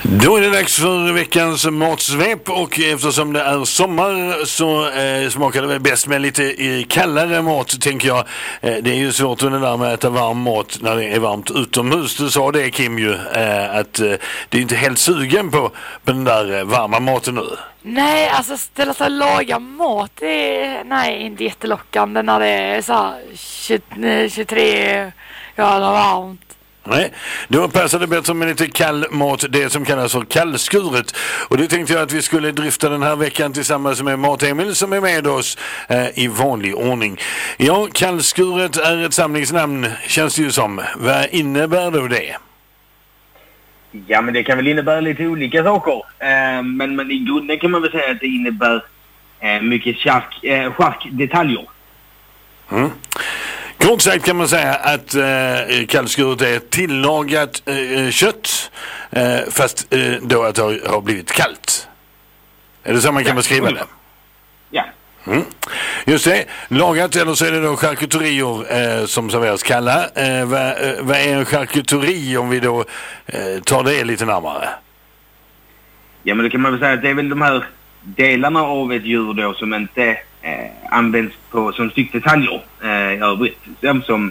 Då är det dags för veckans matsvep, och eftersom det är sommar så smakar det väl bäst med lite kallare mat, tänker jag. Det är ju svårt under där med att äta varm mat när det är varmt utomhus. Du sa det, Kim, ju att det är inte helt sugen på den där varma maten nu. Nej, alltså ställa sig och laga mat, det är inte jättelockande när det är så här 23 grader varmt. Nej, då passar det bättre med lite kall mat, det som kallas för kallskuret. Och det tänkte jag att vi skulle drifta den här veckan tillsammans med Mat-Emil som är med oss i vanlig ordning. Ja, kallskuret är ett samlingsnamn, känns det ju som. Vad innebär då det? Ja, men det kan väl innebära lite olika saker. Men i grunden kan man väl säga att det innebär mycket charkdetaljer. Mm. Kort sagt kan man säga att kallskuret är tillagat kött fast då att det har blivit kallt. Är det så man kan beskriva det? Ja. Mm. Just det. Lagat, eller så är det då charkuterier som serveras kalla. Vad är en charkuteri om vi då tar det lite närmare? Ja, men då kan man väl säga att det är väl de här delarna av ett djur då som inte används som styckdetaljer i övrigt. Som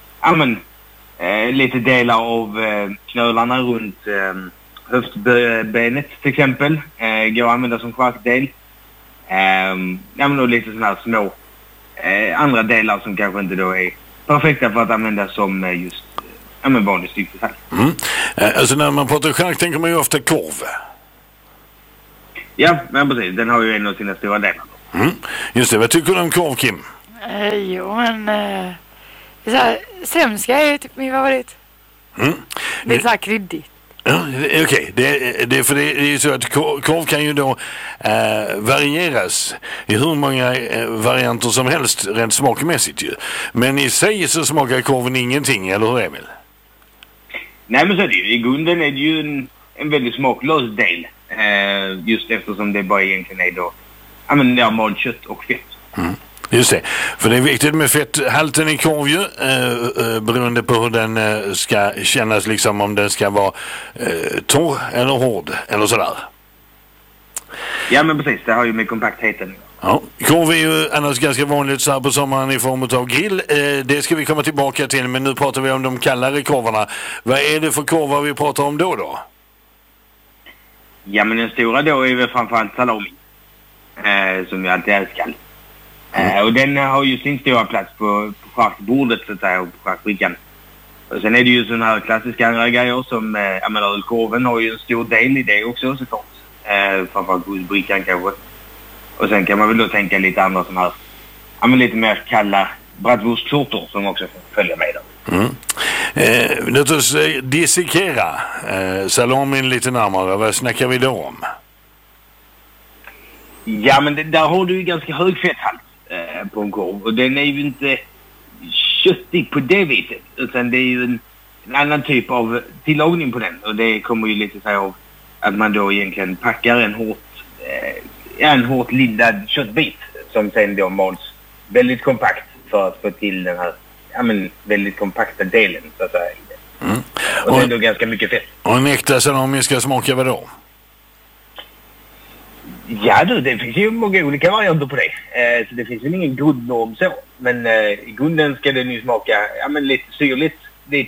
lite delar av knölarna runt höftbenet till exempel går att använda som charkdel. Och lite sådana här små andra delar som kanske inte då är perfekta för att använda som just vanlig styckdetalj. Alltså när man pratar chark tänker man ju ofta korv. Ja, men precis. Den har ju en av sina stora delar. Just det, vad tycker du om korv, Kim? Sämska är ju typ min favorit. Det är så här kryddigt. Ja, okej. Det är ju så att korv kan ju då varieras i hur många varianter som helst rent smakmässigt ju. Men i sig så smakar korven ingenting, eller hur, Emil? Nej, men så är det ju. I grunden är det ju en väldigt smaklös del. Just eftersom det bara egentligen är då malt kött och fett. Just det, för det är viktigt med fetthalten i korv ju, beroende på hur den ska kännas, liksom om den ska vara torr eller hård eller sådär. Ja, men precis, det har ju med kompaktheten. Ja, korv är ju annars ganska vanligt så här på sommaren i form av grill. Det ska vi komma tillbaka till, men nu pratar vi om de kallare korvarna. Vad är det för korvar vi pratar om då? Ja, men den stora då är väl framförallt salami. Som jag alltid älskar. Och den har ju sin stora plats på charkbordet så att säga, och på charkbrickan. Och sen är det ju sådana här klassiska andra grejer som ölkorven har ju en stor del i det också såklart. Framförallt på brickan kanske. Och sen kan man väl då tänka lite andra sådana här, lite mer kalla bratwurstsorter som också följer med där. Låt oss dissekera salamin lite närmare. Vad snackar vi då om? Ja, men där har du ju ganska hög fetthalt på en korv. Och den är ju inte köttig på det viset. Utan det är ju en annan typ av tillagning på den. Och det kommer ju lite så här av att man då egentligen packar en hårt lindad köttbit. Som sen då mals väldigt kompakt för att få till den här väldigt kompakta delen så att säga. Och det är då ganska mycket fett. Och en äkta salami ska smaka vad då? Ja du, det finns ju många olika varianter på det. Så det finns ju ingen grundnorm så. Men i grunden ska den ju smaka lite syrligt,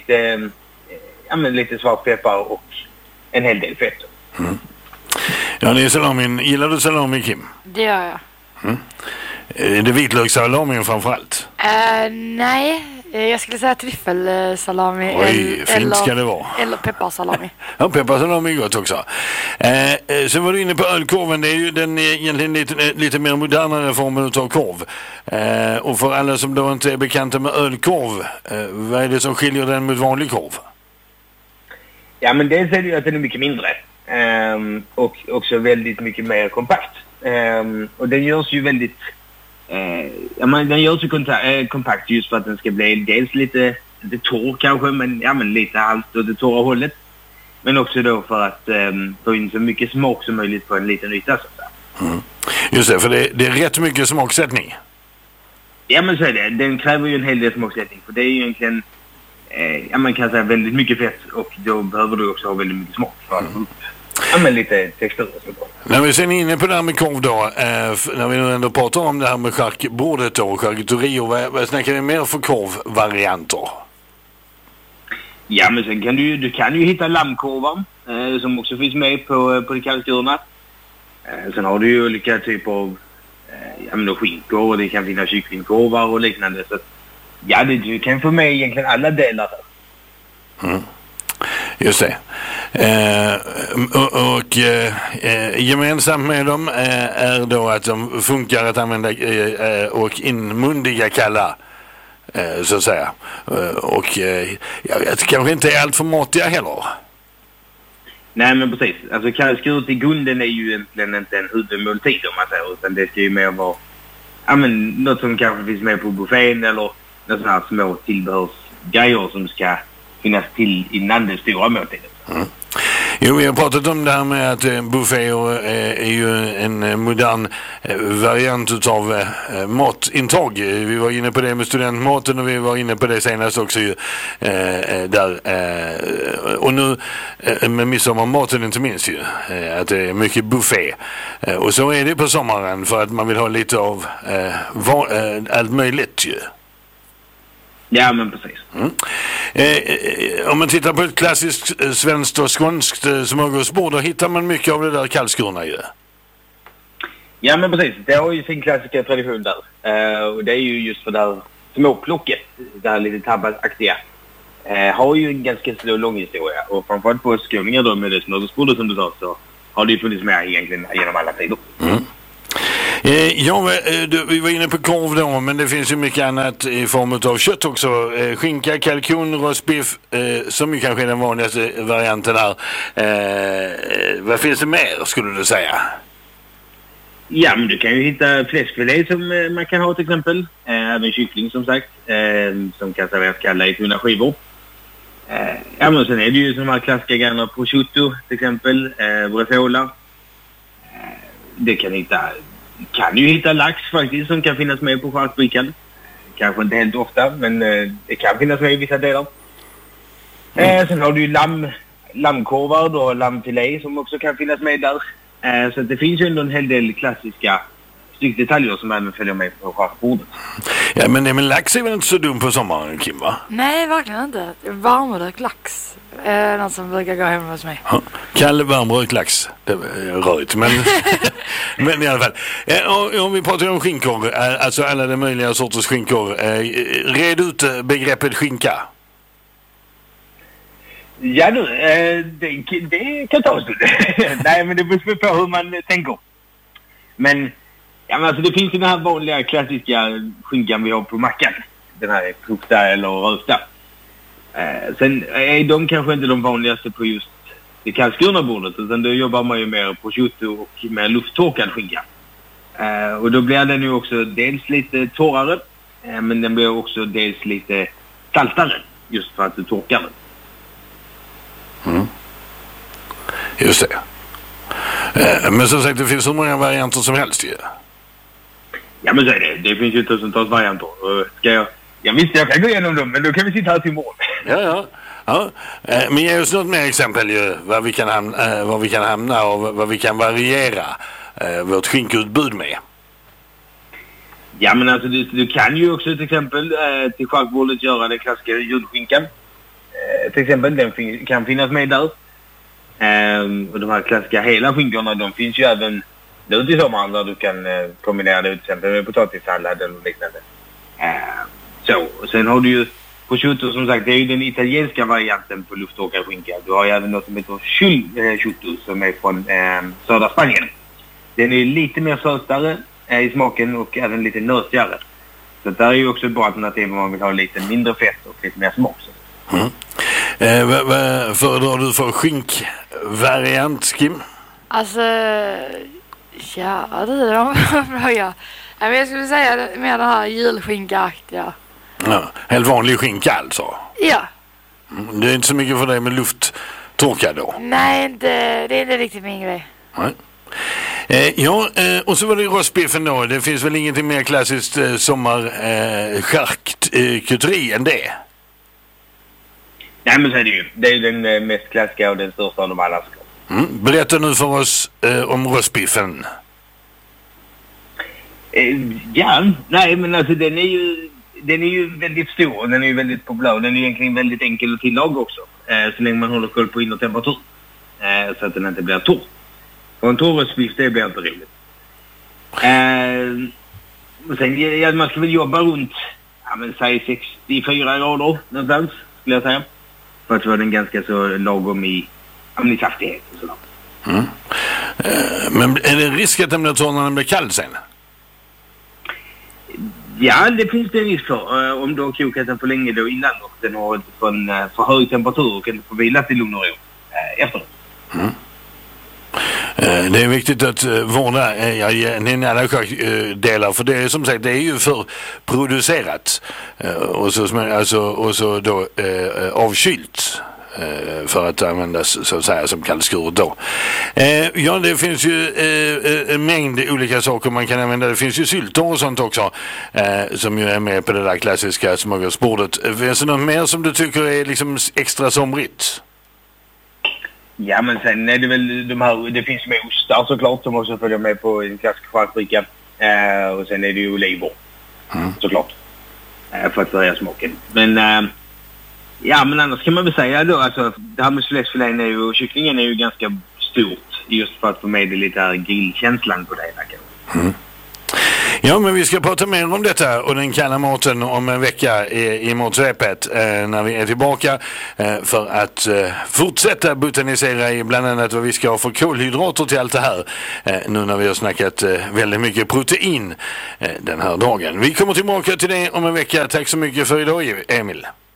lite svartpeppar och en hel del fett. Ja, det är salamin. Gillar du salami, Kim? Det gör jag. Är det vitlökssalamin framförallt? Nej, jag skulle säga tryffelsalami. Fint ska det vara. Eller pepparsalami. Ja, pepparsalami är gott också. Sen var du inne på ölkorven. Det är ju den egentligen lite mer modernare formen av korv. Och för alla som då inte är bekanta med ölkorv, vad är det som skiljer den mot vanlig korv? Ja, men dels är det ju att den är mycket mindre. Och också väldigt mycket mer kompakt. Och den görs ju väldigt den görs ju kompakt just för att den ska bli dels lite torr kanske, men lite halvt åt det torra hållet. Men också då för att få in så mycket smak som möjligt på en liten yta. Just det, för det är rätt mycket smaksättning. Ja, men så är det. Den kräver ju en hel del smaksättning. För det är ju egentligen man kan säga väldigt mycket fett, och då behöver du också ha väldigt mycket smak för att få upp Ja, men lite textur. När vi sen är inne på det här med korv då, när vi nu ändå pratar om det här med charkbordet då, charkuterier, vad snackar vi mer för korvvarianter? Ja, men sen kan du kan ju hitta lammkorvar som också finns med på de kallskurna. Sen har du ju olika typer av skinkor, och det kan finnas kycklingkorvar och liknande. Så ja, du kan få med egentligen alla delar här. Mm. Just det. Gemensamt med dem är då att de funkar att använda och inmundiga kalla, så att säga. Och jag vet, kanske inte är allt för matiga heller. Nej, men precis. Alltså kallskuret i grunden är ju egentligen inte en huvudmåltid om man säger, utan det ska ju mer vara något som kanske finns med på buffén eller något sådana här små tillbehörsgrejer som ska finnas till innan den stora måltiden. Mm. Jo, vi har pratat om det här med att bufféer är ju en modern variant utav matintag. Vi var inne på det med studentmaten och vi var inne på det senast också ju, där. Och nu med midsommarmaten inte minst ju, att det är mycket buffé. Och så är det på sommaren för att man vill ha lite av allt möjligt ju. Ja, men precis. Mm. Om man tittar på ett klassiskt svenskt och skånskt smörgåsbord, då hittar man mycket av det där kallskurna ju. Ja, men precis. Det har ju sin klassiska tradition där. Och det är ju just för det här småplocket, det här lite tabbasaktiga. Har ju en ganska lång historia. Och framförallt på skåningar då med det smörgåsbordet som du sa, så har det ju funnits med egentligen genom alla tider. Mm. Ja, vi var inne på korv då, men det finns ju mycket annat i form av kött också. Skinka, kalkon, rostbiff, som ju kanske är den vanligaste varianten här. Vad finns det mer, skulle du säga? Ja, men du kan ju hitta fläskfilé som man kan ha till exempel. Även kyckling som sagt, som kan serveras kalla i tunna skivor. Ja, men sen är det ju som här klassiska grejer, prosciutto till exempel, brefola. Det kan ju hitta lax faktiskt som kan finnas med på charkbrickan. Kanske inte helt ofta, men det kan finnas med i vissa delar. Sen har du ju lammkorvar då, lammfilé som också kan finnas med där. Så det finns ju ändå en hel del klassiska styckdetaljer som även följer med på charkbordet. Ja, men lax är väl inte så dum på sommaren, Kim, va? Nej, verkligen inte. Varmrökt lax är något som brukar gå hem hos mig. Ja, kall varmrökt lax. Det är rörigt, men, men i alla fall. Om vi pratar om skinkor, alltså alla de möjliga sorters skinkor. Red ut begreppet skinka. Ja nu, det kan ta en stund. Nej, men det beror på hur man tänker. Men ja, men alltså det finns ju den här vanliga klassiska skinkan vi har på mackan. Den här kokta eller rösta. Sen är de kanske inte de vanligaste på just det kallskurna bordet, utan då jobbar man ju mer på prosciutto och med lufttorkad skinka. Och då blir den ju också dels lite torrare, men den blir också dels lite saltare just för att det torkar den. Mm. Just det. Men som sagt, det finns så många varianter som helst ju. Ja, men så är det. Det finns ju tusentals varianter. Jag visste jag kan gå igenom dem, men då kan vi sitta här till imorgon. Ja. Men ge oss något mer exempel ju, vad vi kan hamna och vad vi kan variera vårt skinkutbud med. Ja, men alltså du kan ju också till exempel till charkbordet göra den klassiska julskinkan. Till exempel, den kan finnas med där. Och de här klassiska hela skinkorna, de finns ju även nu till sommaren där du kan kombinera det till exempel med potatissallad eller liknande. Så, sen har du ju prosciutto som sagt, det är ju den italienska varianten på lufttorkad skinka. Du har ju även något som heter prosciutto som är från södra Spanien. Den är lite mer sötare i smaken och även lite nötigare. Så det är ju också ett bra alternativ om man vill ha lite mindre fett och lite mer smak. Mm. Vad föredrar du för skinkvariant, Kim? Alltså, ja, det är de fråga. Men jag skulle säga mer den här julskinka-aktiga. Ja, helt vanlig skinka alltså? Ja. Det är inte så mycket för dig med lufttorkad då? Nej, det är inte riktigt min grej. Nej. Och så var det rostbiffen då. Det finns väl ingenting mer klassiskt charkuteri än det? Nej, men så är det ju. Det är den mest klassiska och den största av dem alla. Berätta nu för oss om rostbiffen. Ja, nej men alltså den är ju väldigt stor och den är ju väldigt populär. Den är egentligen väldigt enkel att tillaga också. Så länge man håller koll på innertemperatur. Så att den inte blir torr. Och en torr rostbiff, det blir inte roligt. Och sen, man ska väl jobba runt, säg 64 grader någonstans, skulle jag säga. För att vara den ganska så lagom i saftighet och sådär. Men är det risk att den blir torr när den blir kall sen? Ja, det finns det risk för. Om du har kokat den för länge då innan och den har inte fått en för hög temperatur och kan få vila till lugn och ro efteråt. Det är viktigt att vårda alla delar, för det är som sagt, det är ju för producerat och så då avkylt för att användas så att säga som kallskuret då. Ja, det finns ju en mängd olika saker man kan använda. Det finns ju syltor och sånt också som ju är med på det där klassiska smörgåsbordet. Finns det något mer som du tycker är liksom extra somrigt? Ja, men sen är det väl det finns med ostar såklart som också följer med på en klassisk charkbricka. Och sen är det ju oliver såklart. För att förhöja smaken. Men men annars kan man väl säga då, alltså det här med fläskfilén och kycklingen är ju ganska stort just för att få med det lite här grillkänslan på det hela. Ja, men vi ska prata mer om detta och den kalla maten om en vecka i Matsvepet när vi är tillbaka för att fortsätta botanisera i bland annat vad vi ska ha för kolhydrater till allt det här nu när vi har snackat väldigt mycket protein den här dagen. Vi kommer tillbaka till det om en vecka. Tack så mycket för idag, Emil.